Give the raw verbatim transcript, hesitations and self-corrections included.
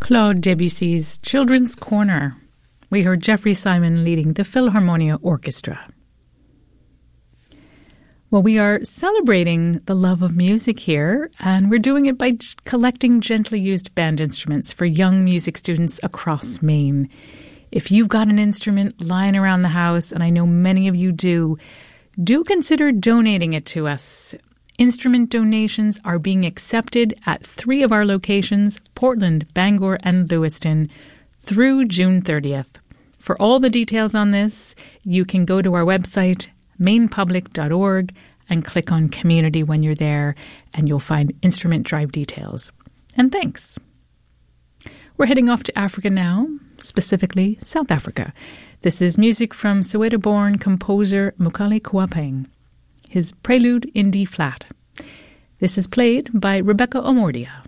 Claude Debussy's Children's Corner. We heard Jeffrey Simon leading the Philharmonia Orchestra. Well, we are celebrating the love of music here, and we're doing it by j- collecting gently used band instruments for young music students across Maine. If you've got an instrument lying around the house, and I know many of you do, do consider donating it to us. Instrument donations are being accepted at three of our locations, Portland, Bangor, and Lewiston, through June thirtieth. For all the details on this, you can go to our website, maine public dot org, and click on Community when you're there, and you'll find instrument drive details. And thanks. We're heading off to Africa now, specifically South Africa. This is music from Soweto-born composer Mukali Kawapeng. His Prelude in D-flat. This is played by Rebecca Omordia.